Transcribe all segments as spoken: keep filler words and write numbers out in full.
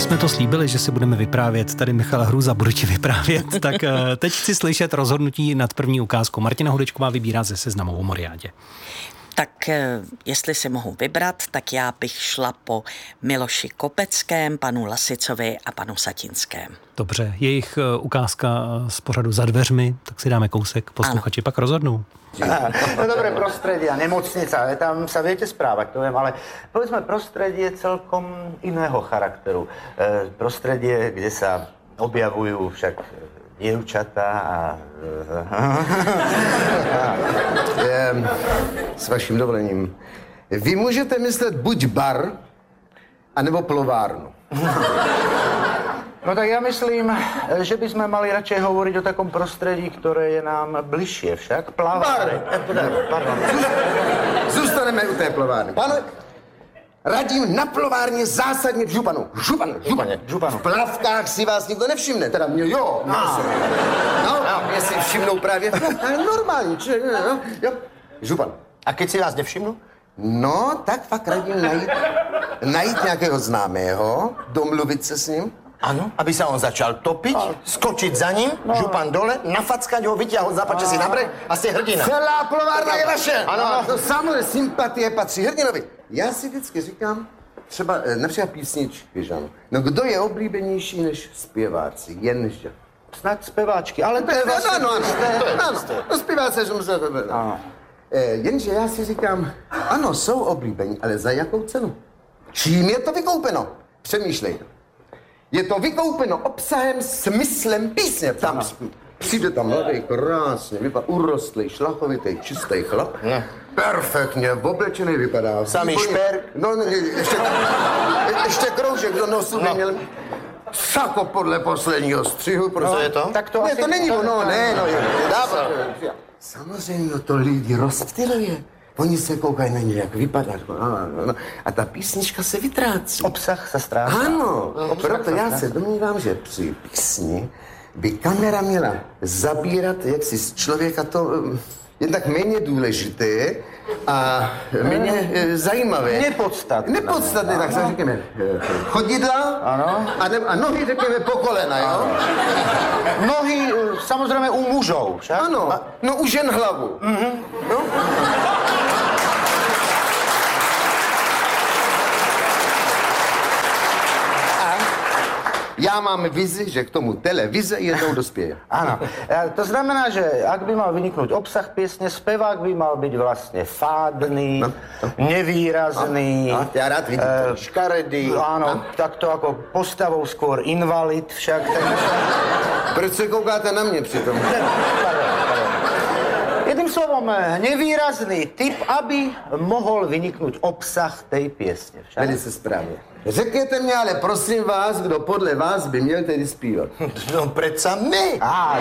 jsme to slíbili, že si budeme vyprávět, tady Michal Hruza bude ti vyprávět, tak teď chci slyšet rozhodnutí nad první ukázkou. Martina Hudečková vybírá ze seznamu o Moriádě. Tak jestli si mohu vybrat, tak já bych šla po Miloši Kopeckém, panu Lasicovi a panu Satinském. Dobře, jejich ukázka z pořadu Za dveřmi, tak si dáme kousek, posluchači ano. Pak rozhodnou. No dobré prostredie a nemocnica, tam sa viete správať, to viem, ale povedzme prostredie celkom iného charakteru. E, prostredie, kde sa objavujú však dievčatá a... e, s vaším dovolením. Vy můžete myslet buď bar, anebo plovárnu. No tak ja myslím, že by sme mali radšej hovoriť o takom prostredí, ktoré je nám bližšie však. Plavárne. Pardon. Zůstaneme u té plovárny. Pane, radím na plovárně zásadně v županu. Županu, županě, županu. V plavkách si vás nikdo nevšimne, teda mě jo. No, no, no mě si všimnou právě v plavkách, normální, či, no, jo. Župan. A keď si vás nevšimnu? No, tak fakt radím najít, najít nějakého známého, domluvit se s ním. Ano, aby sa on začal topiť, a... skočiť za ním, no. Župan dole, nafackať ho, vyťahol zapače si na breh a ste hrdina. Celá plovárna je vaše. Ano, ano. To samozřejmě sympatie patří hrdinovi. Já si vždycky říkám, třeba například písničky, že ano. No kdo je oblíbenější než zpěváci, jenže? Snad zpěváčky, ale to je vlastně... Ano, ano, ano, no zpěváci, že musí to být. Jenže já si říkám, ano, jsou oblíbení, ale za jakou cenu? Čím je to vykoupeno? Přemýšlejte. Je to vykoupeno obsahem, smyslem písně. Tam přijde tam mladý, krásně, vypadá urostlý, šlachovitý, čistý chlap. Ne. Perfektně, oblečený vypadá. Samý šper. No, ne, ještě, ještě kroužek do nosu no. Neměl. Sako podle posledního střihu, prostě. No, je to? Tak to ne, to není ono, ne, no. Dává. Samozřejmě to lidi rozptyluje. Oni se koukají na ně, jak vypadá. A ta písnička se vytrácí. Obsah se ztrácí. Ano, no, proto já se domnívám, že při písni by kamera měla zabírat jaksi z člověka to jednak méně důležité a méně e, zajímavé. Nepodstatné. Nepodstatné, tak se říkáme chodidla ano. A, ne, a nohy řekněme po kolena, jo? Nohy samozřejmě u mužů, však? Ano, a, no u žen hlavu. Mm-hmm. No? Já mám vizi, že k tomu televize jednou dospěje. Áno. To znamená, že ak by mal vyniknúť obsah piesne, spevák by mal byť vlastne fádny, no, no. nevýrazný. No, no, ja rád vidím e, škaredý. Áno, no. Takto ako postavou skôr invalid však. Tak... Proč se koukáte na mě přitom? Jedným slovom, nevýrazný typ, aby mohol vyniknúť obsah tej piesne. Velice správně. Řekněte mě, ale prosím vás, kdo podle vás by měl tedy zpívat? No přece my. Ah,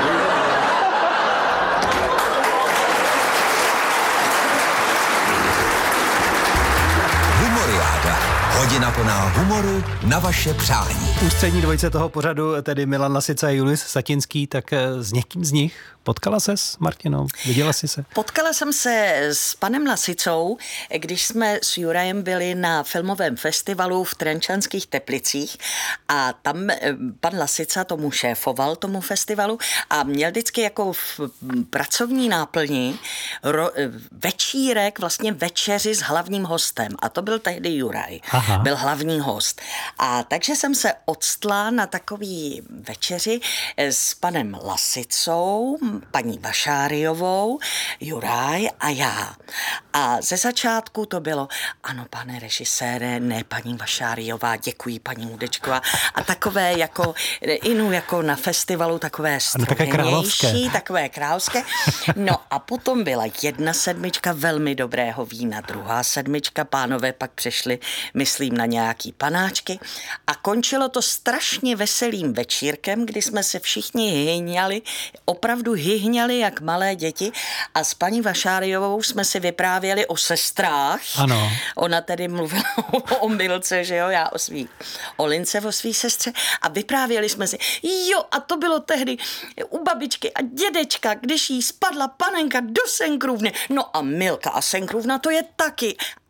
Humoriáda. Hodina plná humoru na vaše přání. Ústřední dvojice toho pořadu, tedy Milan Lasica a Julius Satinský, tak s někým z nich potkala ses, Martino? Viděla jsi se? Potkala jsem se s panem Lasicou, když jsme s Jurajem byli na filmovém festivalu v Trenčanských Teplicích a tam pan Lasica tomu šéfoval, tomu festivalu a měl vždycky jako v pracovní náplni ro, večírek, vlastně večeři s hlavním hostem a to byl tehdy Juraj. Aha. Byl hlavní host. A takže jsem se odstla na takový večeři s panem Lasicou, paní Vašáriovou, Juraj a já. A ze začátku to bylo, ano, pane režisére, ne, paní Vašáriová, děkuji, paní Hudečková. A takové jako, inu jako na festivalu, takové stromější, takové královské. No a potom byla jedna sedmička velmi dobrého vína, druhá sedmička, pánové pak přešli, myslím, na nějaký panáčky a končilo to strašně veselým večírkem, kdy jsme se všichni hyhňali, opravdu hyhňali jak malé děti a s paní Vašáriovou jsme si vyprávěli o sestrách. Ano. Ona tedy mluvila o Milce, že jo, já o svý, o Lince, o svý sestře a vyprávěli jsme si, jo, a to bylo tehdy u babičky a dědečka, když jí spadla panenka do senkrůvny. No a Milka a senkrůvna to je taky.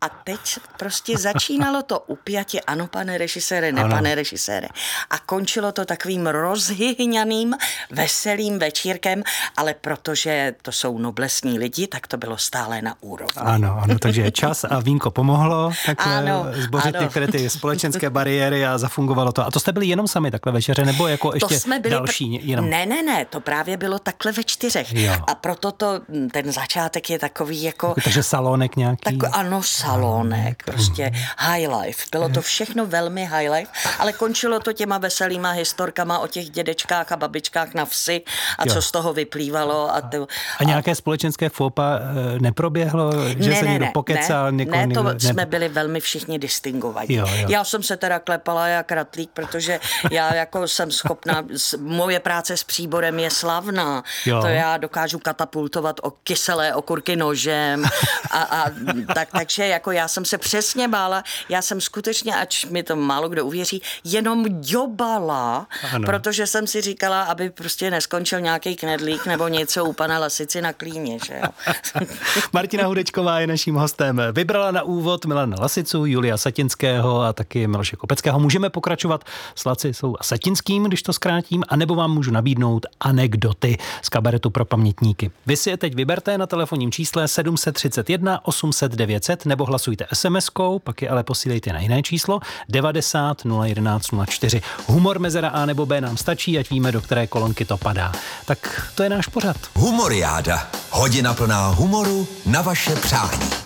A teď prostě začínalo to upjatě, ano, pane režisére, ne, ano. pane režisére. A končilo to takovým rozhyhňaným, veselým večírkem, ale protože to jsou noblesní lidi, tak to bylo stále na úrovni. Ano, ano, takže čas a vínko pomohlo takhle Ano, zbořit ano. některé ty společenské bariéry a zafungovalo to. A to jste byli jenom sami takhle večeře, nebo jako ještě To jsme byli další? Pr- jenom? Ne, ne, ne, to právě bylo takhle ve čtyřech. Jo. A proto to, ten začátek je takový jako... Takže salónek nějaký? Tak, ano, salonek, prostě high life. Bylo to všechno velmi high life, ale končilo to těma veselýma historkama o těch dědečkách a babičkách na vsi a Jo. co z toho vyplývalo. A, to, A nějaké společenské fópa eh, neproběhlo, že ne, se ne, někdo ne, pokecal? ne, někoho, ne, to někdo, jsme byli velmi všichni distingovaní. Jo, jo. Já jsem se teda klepala jak ratlík, protože já jako jsem schopná, moje práce s příborem je slavná. Jo. To já dokážu katapultovat o kyselé okurky nožem a, a tak, takže jako já jsem se přesně bála, já jsem skutečně, ač mi to málo kdo uvěří, jenom ďobala, Ano. protože jsem si říkala, aby prostě neskončil nějaký knedlík nebo něco u pana Lasici na klíně, že jo. Martina Hudečková je naším hostem. Vybrala na úvod Milana Lasicu, Julia Satinského a taky Miloše Kopeckého. Můžeme pokračovat s Lacicou a Satinským, když to zkrátím, anebo vám můžu nabídnout anekdoty z kabaretu pro pamětníky. Vy si je teď vyberte na telefonním čísle sedm set třicet jedna osm set devět set nebo hlasujte es em eskou, pak je ale posílejte na jiné číslo devadesát nula jedenáct nula čtyři. Humor mezera A nebo B nám stačí, ať víme, do které kolonky to padá. Tak to je náš pořad. Humoriáda. Hodina plná humoru na vaše přání.